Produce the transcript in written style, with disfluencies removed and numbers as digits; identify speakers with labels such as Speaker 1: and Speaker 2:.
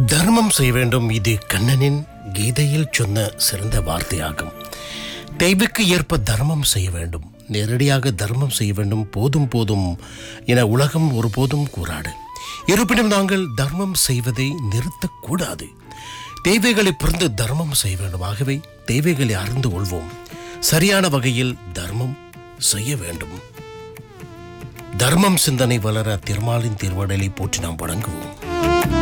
Speaker 1: தர்மம் செய்ய வேண்டும். இது கண்ணனின் கீதையில் சொன்ன சிறந்த வார்த்தையாகும். தேவைக்கு ஏற்ப தர்மம் செய்ய வேண்டும். நேரடியாக தர்மம் செய்ய வேண்டும். போதும் போதும் என உலகம் ஒருபோதும் கூறாது. இருப்பினும் நாங்கள் தர்மம் செய்வதை நிறுத்தக்கூடாது. தேவைகளை புரிந்து தர்மம் செய்ய வேண்டும். ஆகவே தேவைகளை அறிந்து கொள்வோம். சரியான வகையில் தர்மம் செய்ய வேண்டும். தர்மம் சிந்தனை வளர திருமாலின் திருவடலை போற்றி நாம் வணங்குவோம்.